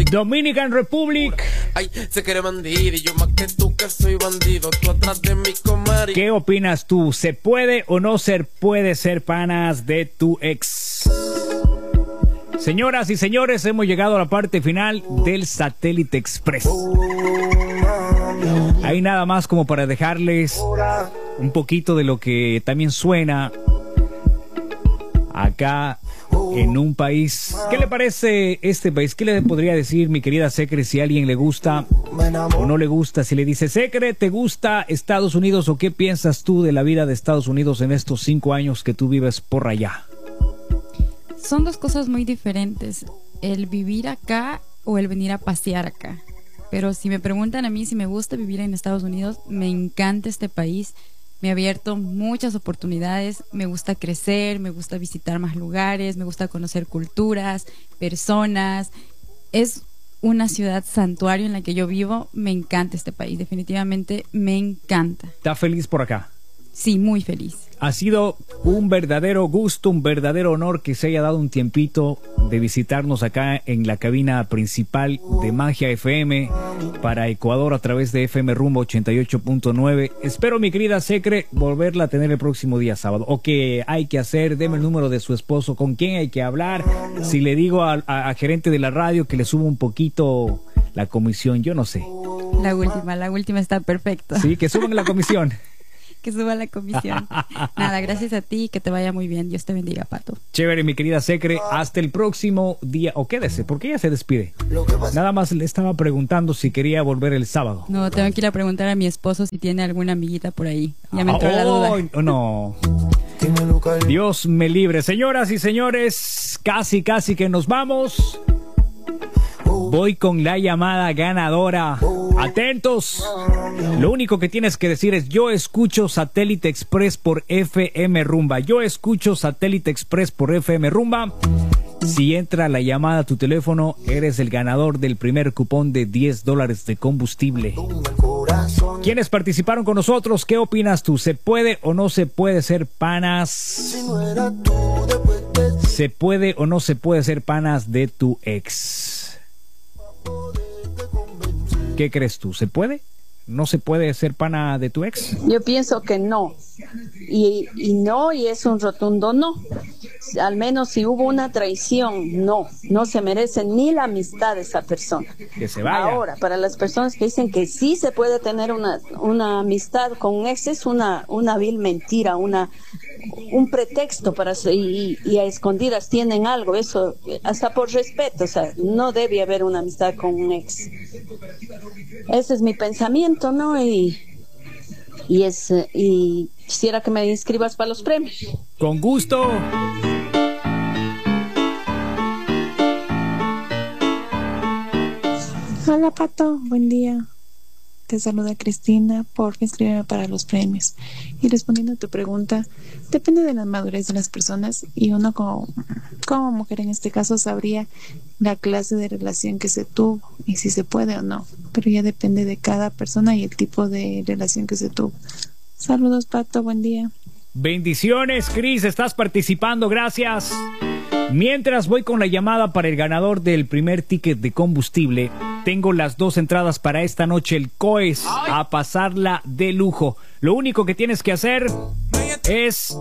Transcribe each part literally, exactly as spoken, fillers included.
Dominican Republic. Ay, se quiere bandido y yo más que tú que soy bandido. Tú atrás de mi comadre. ¿Qué opinas tú? ¿Se puede o no se puede ser panas de tu ex? Señoras y señores, hemos llegado a la parte final del Satélite Express. Hay nada más como para dejarles un poquito de lo que también suena acá en un país. ¿Qué le parece este país? ¿Qué le podría decir mi querida Secre si a alguien le gusta o no le gusta? Si le dice, Secre, ¿te gusta Estados Unidos o qué piensas tú de la vida de Estados Unidos en estos cinco años que tú vives por allá? Son dos cosas muy diferentes, el vivir acá o el venir a pasear acá. Pero si me preguntan a mí si me gusta vivir en Estados Unidos, me encanta este país. Me ha abierto muchas oportunidades, me gusta crecer, me gusta visitar más lugares, me gusta conocer culturas, personas. Es una ciudad santuario en la que yo vivo, me encanta este país, definitivamente me encanta. ¿Estás feliz por acá? Sí, muy feliz. Ha sido un verdadero gusto, un verdadero honor que se haya dado un tiempito de visitarnos acá en la cabina principal de Magia F M para Ecuador a través de F M Rumba ochenta y ocho punto nueve. Espero, mi querida Secre, volverla a tener el próximo día sábado. ¿O qué hay que hacer? Deme el número de su esposo, con quién hay que hablar. Si le digo al a, a gerente de la radio que le suba un poquito la comisión, yo no sé. La última, la última está perfecta. Sí, que suban la comisión. Que suba la comisión. Nada, gracias a ti, que te vaya muy bien. Dios te bendiga, Pato. Chévere, mi querida Secre. Hasta el próximo día. O quédese, porque ella se despide. Nada más le estaba preguntando si quería volver el sábado. No, tengo que ir a preguntar a mi esposo si tiene alguna amiguita por ahí. Ya me entró oh, la duda. Oh, no. Dios me libre. Señoras y señores, casi, casi que nos vamos. Voy con la llamada ganadora. Atentos. Lo único que tienes que decir es: yo escucho Satélite Express por F M Rumba. Yo escucho Satélite Express por F M Rumba. Si entra la llamada a tu teléfono, eres el ganador del primer cupón de diez dólares de combustible. ¿Quiénes participaron con nosotros? ¿Qué opinas tú? ¿Se puede o no se puede ser panas? ¿Se puede o no se puede ser panas de tu ex? ¿Qué crees tú? ¿Se puede? ¿No se puede ser pana de tu ex? Yo pienso que no. Y, y no, y es un rotundo no. Al menos si hubo una traición, no. No se merece ni la amistad de esa persona. Que se vaya. Ahora, para las personas que dicen que sí se puede tener una, una amistad con un ex, es una, una vil mentira, una, un pretexto para y, y a escondidas tienen algo. Eso, hasta por respeto, o sea, no debe haber una amistad con un ex. Ese es mi pensamiento, ¿no? Y, y, es, y quisiera que me inscribas para los premios. Con gusto. Hola, Pato, buen día. Te saluda Cristina, por inscribirme para los premios. Y respondiendo a tu pregunta, depende de la madurez de las personas y uno como, como mujer en este caso sabría la clase de relación que se tuvo y si se puede o no. Pero ya depende de cada persona y el tipo de relación que se tuvo. Saludos, Pato, buen día. Bendiciones, Cris, estás participando, gracias. Mientras voy con la llamada para el ganador del primer ticket de combustible, tengo las dos entradas para esta noche, el COES, a pasarla de lujo. Lo único que tienes que hacer es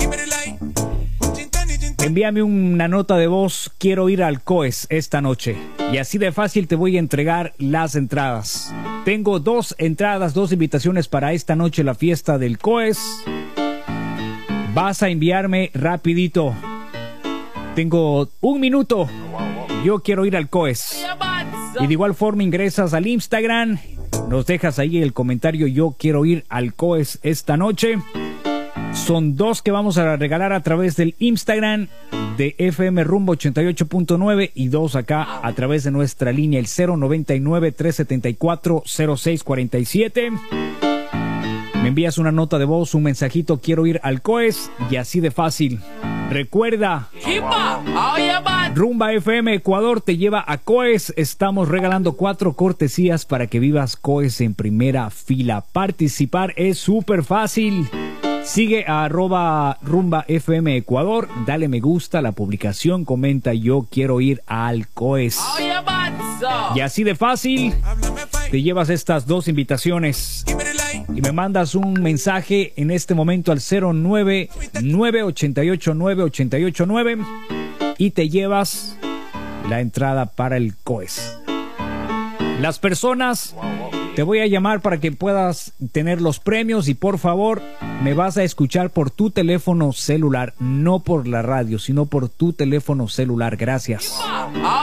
envíame una nota de voz, quiero ir al COES esta noche. Y así de fácil te voy a entregar las entradas. Tengo dos entradas, dos invitaciones para esta noche, la fiesta del COES. Vas a enviarme rapidito. Tengo un minuto. Yo quiero ir al COES. Y de igual forma ingresas al Instagram, nos dejas ahí el comentario: yo quiero ir al COES esta noche. Son dos que vamos a regalar a través del Instagram de F M Rumba ochenta y ocho punto nueve y dos acá a través de nuestra línea, el cero noventa y nueve, trescientos setenta y cuatro, cero seis cuarenta y siete. Me envías una nota de voz, un mensajito: quiero ir al COES, y así de fácil. Recuerda, Rumba F M Ecuador te lleva a COES. Estamos regalando cuatro cortesías para que vivas COES en primera fila. Participar es súper fácil. Sigue a arroba rumba F M Ecuador, dale me gusta a la publicación, comenta yo quiero ir al COES. Y así de fácil te llevas estas dos invitaciones y me mandas un mensaje en este momento al cero nueve nueve ocho ocho nueve ocho ocho nueve y te llevas la entrada para el COES. Las personas, te voy a llamar para que puedas tener los premios y por favor me vas a escuchar por tu teléfono celular, no por la radio, sino por tu teléfono celular. Gracias.